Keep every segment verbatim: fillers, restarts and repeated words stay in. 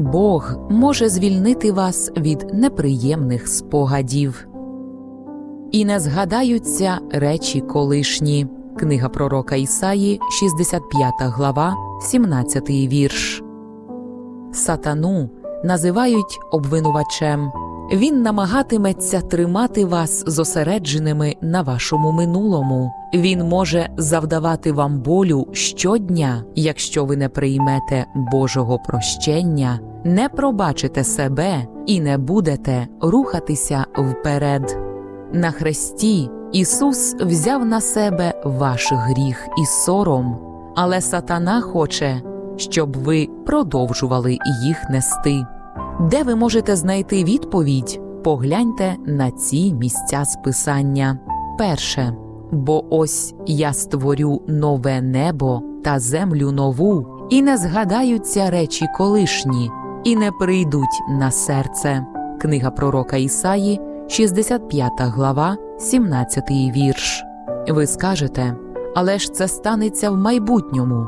Бог може звільнити вас від неприємних спогадів. І не згадаються речі колишні. Книга пророка Ісаї, шістдесят п'ята глава, сімнадцятий вірш. Сатану називають обвинувачем. Він намагатиметься тримати вас зосередженими на вашому минулому. Він може завдавати вам болю щодня, якщо ви не приймете Божого прощення, не пробачите себе і не будете рухатися вперед. На хресті Ісус взяв на себе ваш гріх і сором, але сатана хоче, щоб ви продовжували їх нести. Де ви можете знайти відповідь? Погляньте на ці місця з Писання. Перше. «Бо ось я створю нове небо та землю нову, і не згадаються речі колишні, і не прийдуть на серце». Книга пророка Ісаї, шістдесят п'ята глава, сімнадцятий вірш. Ви скажете, але ж це станеться в майбутньому.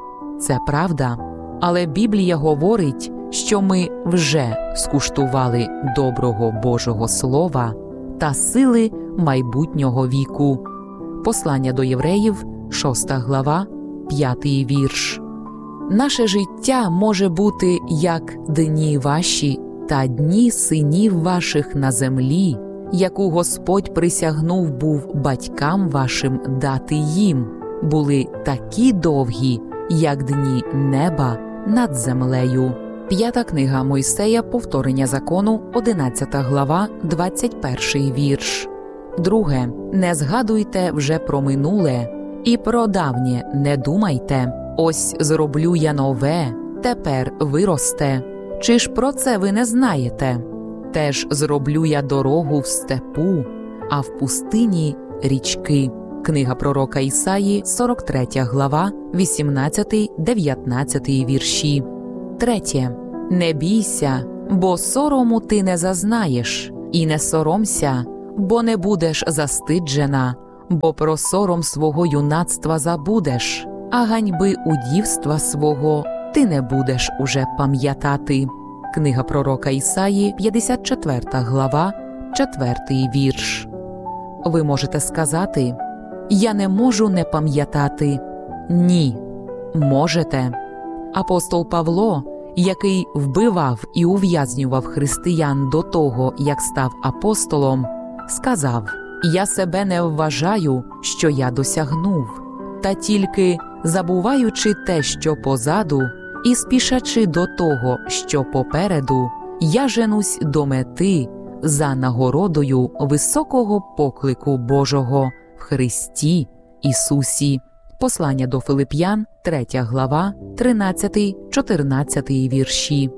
Це правда, але Біблія говорить, що ми вже скуштували доброго Божого Слова та сили майбутнього віку. Послання до Євреїв, шоста глава, п'ятий вірш. Наше життя може бути як дні ваші та дні синів ваших на землі, яку Господь присягнув був батькам вашим дати їм, були такі довгі, як дні неба над землею. П'ята книга Мойсея, повторення закону, одинадцята глава, двадцять перший вірш. Друге. Не згадуйте вже про минуле, і про давнє не думайте. Ось зроблю я нове, тепер виросте. Чи ж про це ви не знаєте? Теж зроблю я дорогу в степу, а в пустині річки. Книга пророка Ісаї, сорок третя глава, вісімнадцятий дев'ятнадцятий вірші. Третє. Не бійся, бо сорому ти не зазнаєш, і не соромся, бо не будеш застиджена, бо про сором свого юнацтва забудеш, а ганьби у дівства свого ти не будеш уже пам'ятати. Книга пророка Ісаї, п'ятдесят четверта глава, четвертий вірш. Ви можете сказати, я не можу не пам'ятати. Ні, можете. Апостол Павло, який вбивав і ув'язнював християн до того, як став апостолом, сказав, я себе не вважаю, що я досягнув, та тільки, забуваючи те, що позаду, і спішачи до того, що попереду, я женусь до мети за нагородою високого поклику Божого в Христі Ісусі. Послання до Филип'ян, третя глава, тринадцятий чотирнадцятий вірші.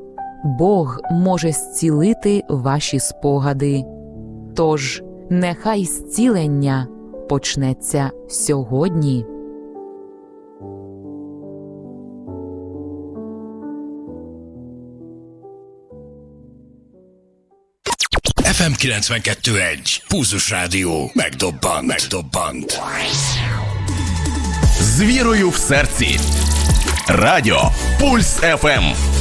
Бог може зцілити ваші спогади. Тож, нехай зцілення почнеться сьогодні. еф ем kilencvenkettő egy. Pulzus Rádió. Megdobbant. Megdobbant. З вірою в серці. Радіо Пульс еф ем.